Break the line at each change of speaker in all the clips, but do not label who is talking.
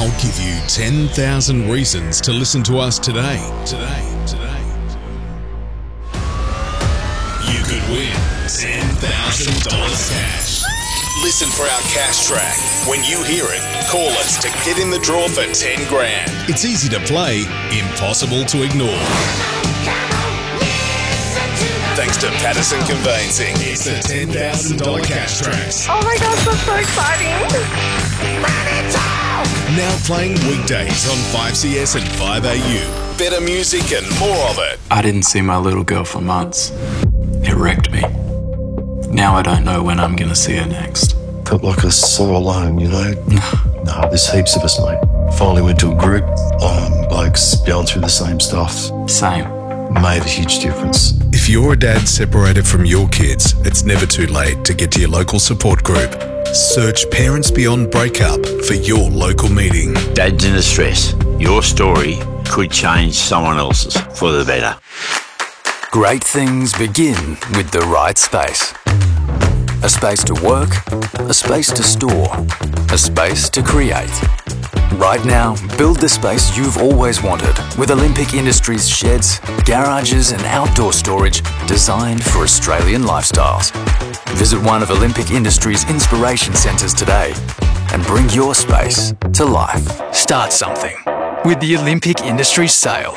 I'll give you 10,000 reasons to listen to us today. You could win $10,000 cash. Listen for our cash track. When you hear it, call us to get in the draw for 10 grand. It's easy to play, impossible to ignore. Thanks to Patterson Conveyancing, it's the $10,000 cash tracks.
Oh my gosh, that's so exciting.
Now playing weekdays on 5CS and 5AU. Better music and more of it.
I didn't see my little girl for months. It wrecked me. Now I don't know when I'm going to see her next.
Felt like I was so alone, you know? No, there's heaps of us, mate. Finally went to a group, blokes going through the same stuff.
Same.
Made a huge difference.
If you're a dad separated from your kids, it's never too late to get to your local support group. Search Parents Beyond Breakup for your local meeting.
Dads in distress. Your story could change someone else's for the better.
Great things begin with the right space. A space to work, a space to store, a space to create. Right now, build the space you've always wanted with Olympic Industries sheds, garages and outdoor storage designed for Australian lifestyles. Visit one of Olympic Industries' inspiration centres today and bring your space to life. Start something with the Olympic Industries sale.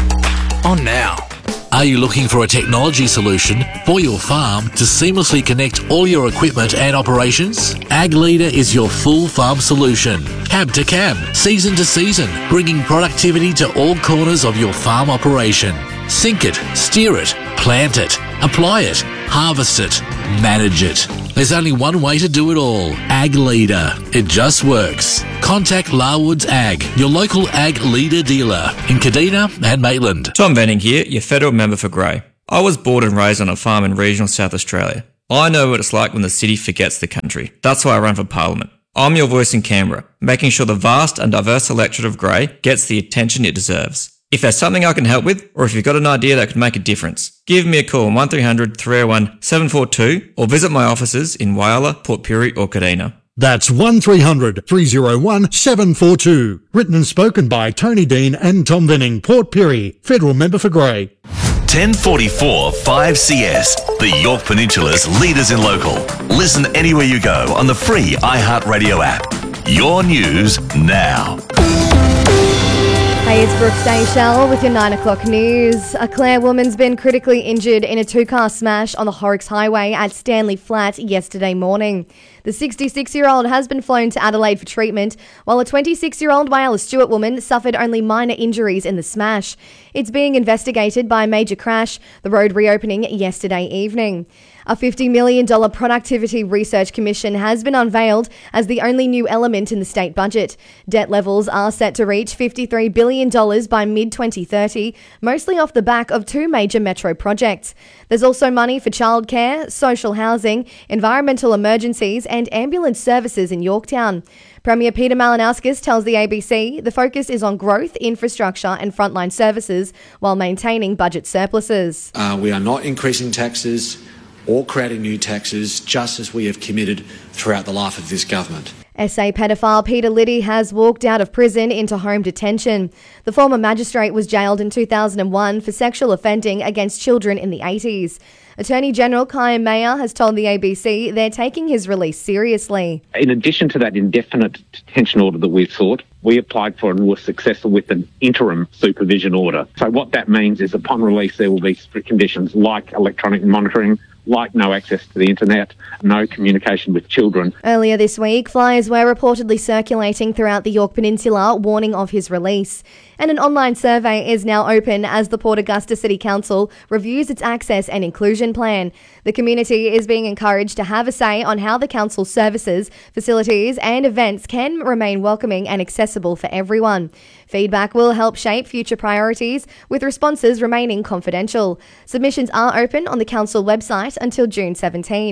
On now.
Are you looking for a technology solution for your farm to seamlessly connect all your equipment and operations? Ag Leader is your full farm solution. Cab to cab, season to season, bringing productivity to all corners of your farm operation. Sync it, steer it, plant it, apply it, harvest it, manage it. There's only one way to do it all. Ag Leader. It just works. Contact Larwoods Ag, your local Ag Leader dealer in Kadina and Maitland.
Tom Venning here, your federal member for Grey. I was born and raised on a farm in regional South Australia. I know what it's like when the city forgets the country. That's why I ran for Parliament. I'm your voice in Canberra, making sure the vast and diverse electorate of Grey gets the attention it deserves. If there's something I can help with, or if you've got an idea that could make a difference, give me a call on 1300 301 742 or visit my offices in Whyalla, Port Pirie or Kadina.
That's 1300 301 742. Written and spoken by Tony Dean and Tom Venning, Port Pirie, Federal Member for Grey.
1044 5CS, the York Peninsula's leaders in local. Listen anywhere you go on the free iHeartRadio app. Your news now.
Hey, it's Brooke Stayshell with your 9 o'clock news. A Clare woman's been critically injured in a two-car smash on the Horrocks Highway at Stanley Flat yesterday morning. The 66-year-old has been flown to Adelaide for treatment, while a 26-year-old Whyalla Stewart woman suffered only minor injuries in the smash. It's being investigated by a major crash, the road reopening yesterday evening. A $50 million productivity research commission has been unveiled as the only new element in the state budget. Debt levels are set to reach $53 billion by mid-2030, mostly off the back of two major metro projects. There's also money for childcare, social housing, environmental emergencies and ambulance services in Yorktown. Premier Peter Malinauskas tells the ABC the focus is on growth, infrastructure and frontline services while maintaining budget surpluses.
We are not increasing taxes or creating new taxes, just as we have committed throughout the life of this government.
SA pedophile Peter Liddy has walked out of prison into home detention. The former magistrate was jailed in 2001 for sexual offending against children in the 80s. Attorney General Kyan Mayer has told the ABC they're taking his release seriously.
In addition to that indefinite detention order that we've sought, we applied for and were successful with an interim supervision order. So what that means is upon release there will be strict conditions like electronic monitoring, like no access to the internet, no communication with children.
Earlier this week, flyers were reportedly circulating throughout the York Peninsula warning of his release. And an online survey is now open as the Port Augusta City Council reviews its access and inclusion plan. The community is being encouraged to have a say on how the council's services, facilities and events can remain welcoming and accessible for everyone. Feedback will help shape future priorities, with responses remaining confidential. Submissions are open on the council website until June 17.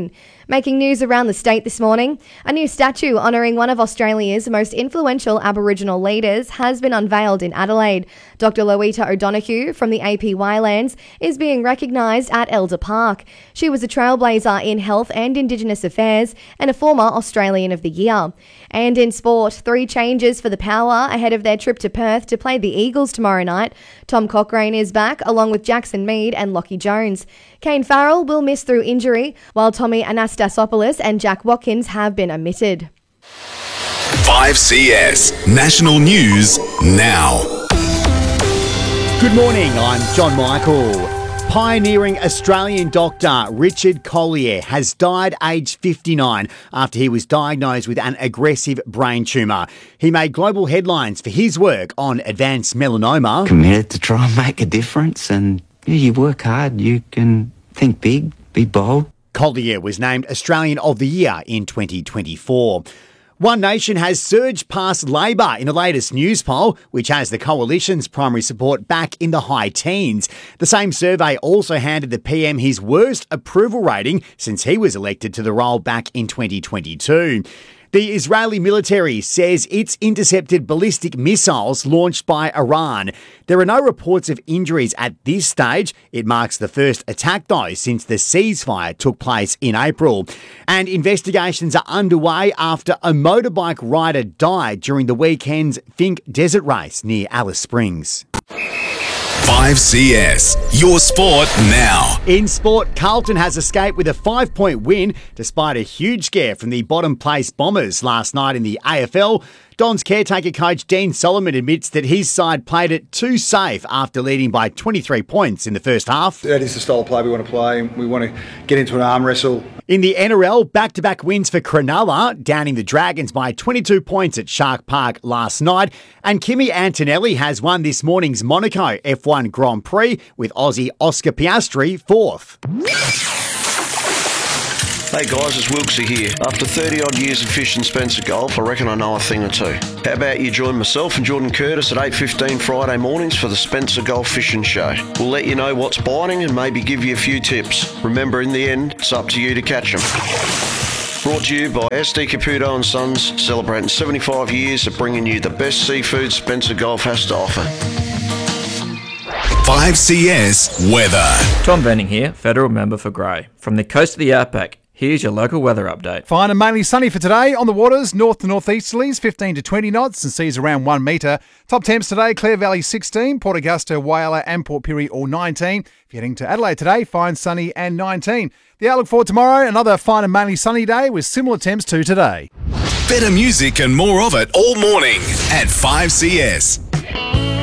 Making news around the state this morning, a new statue honouring one of Australia's most influential Aboriginal leaders has been unveiled in Adelaide. Dr. Loita O'Donoghue from the APY Lands is being recognised at Elder Park. She was a trailblazer in health and Indigenous affairs and a former Australian of the Year. And in sport, 3 changes for the Power ahead of their trip to Perth to play the Eagles tomorrow night. Tom Cochrane is back along with Jackson Mead and Lockie Jones. Kane Farrell will miss through injury, while Tommy Anastasopoulos and Jack Watkins have been omitted.
5CS National News Now.
Good morning, I'm John Michael. Pioneering Australian doctor Richard Collier has died aged 59 after he was diagnosed with an aggressive brain tumour. He made global headlines for his work on advanced melanoma.
Committed to try and make a difference, and you work hard, you can think big, be bold.
Collier was named Australian of the Year in 2024. One Nation has surged past Labor in the latest news poll, which has the coalition's primary support back in the high teens. The same survey also handed the PM his worst approval rating since he was elected to the role back in 2022. The Israeli military says it's intercepted ballistic missiles launched by Iran. There are no reports of injuries at this stage. It marks the first attack, though, since the ceasefire took place in April. And investigations are underway after a motorbike rider died during the weekend's Finke Desert Race near Alice Springs.
5CS, your sport now.
In sport, Carlton has escaped with a 5-point win despite a huge scare from the bottom place Bombers last night in the AFL. Don's caretaker coach Dean Solomon admits that his side played it too safe after leading by 23 points in the first half.
That is the style of play we want to play. We want to get into an arm wrestle.
In the NRL, back-to-back wins for Cronulla, downing the Dragons by 22 points at Shark Park last night. And Kimi Antonelli has won this morning's Monaco F1 Grand Prix with Aussie Oscar Piastri fourth.
Hey guys, it's Wilkesy here. After 30 odd years of fishing Spencer Gulf, I reckon I know a thing or two. How about you join myself and Jordan Curtis at 8:15 Friday mornings for the Spencer Gulf Fishing Show. We'll let you know what's biting and maybe give you a few tips. Remember, in the end, it's up to you to catch them. Brought to you by SD Caputo & Sons, celebrating 75 years of bringing you the best seafood Spencer Gulf has to offer.
5CS weather.
Tom Venning here, Federal Member for Grey. From the coast of the Outback, here's your local weather update.
Fine and mainly sunny for today. On the waters, north to northeasterlies, 15 to 20 knots and seas around 1 metre. Top temps today, Clare Valley 16, Port Augusta, Whyalla and Port Pirie all 19. If you're heading to Adelaide today, fine, sunny and 19. The outlook for tomorrow, another fine and mainly sunny day with similar temps to today.
Better music and more of it all morning at 5CS.